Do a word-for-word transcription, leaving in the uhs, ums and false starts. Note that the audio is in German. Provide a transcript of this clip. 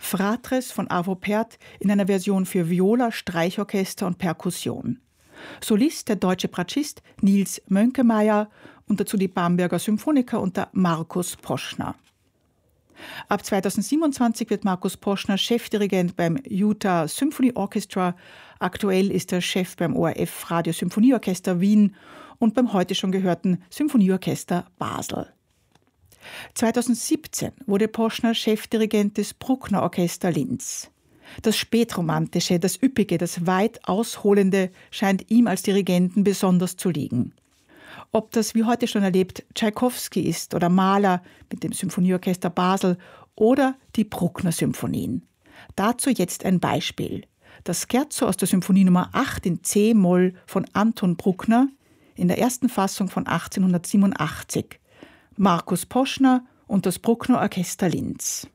Fratres von Arvo Pärt in einer Version für Viola, Streichorchester und Perkussion. Solist der deutsche Bratschist Nils Mönkemeyer und dazu die Bamberger Symphoniker unter Markus Poschner. Ab zweitausendsiebenundzwanzig wird Markus Poschner Chefdirigent beim Utah Symphony Orchestra. Aktuell ist er Chef beim O R F Radiosymphonieorchester Wien und beim heute schon gehörten Symphonieorchester Basel. zweitausendsiebzehn wurde Poschner Chefdirigent des Bruckner Orchester Linz. Das Spätromantische, das Üppige, das weit Ausholende scheint ihm als Dirigenten besonders zu liegen. Ob das, wie heute schon erlebt, Tschaikowski ist oder Mahler mit dem Symphonieorchester Basel oder die Bruckner-Symphonien. Dazu jetzt ein Beispiel. Das Scherzo aus der Symphonie Nummer acht in C-Moll von Anton Bruckner in der ersten Fassung von achtzehnhundertsiebenundachtzig. Markus Poschner und das Bruckner Orchester Linz.